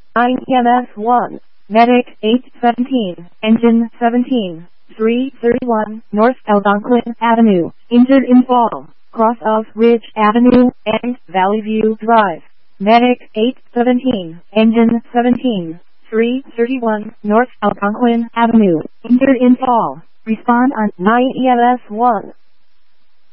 9 EMS 1. Medic 817. Engine 17. 331 North Algonquin Avenue. Injured in fall. Cross of Ridge Avenue and Valley View Drive. Medic 817. Engine 17. 331 North Algonquin Avenue. Injured in fall. Respond on 9 EMS 1.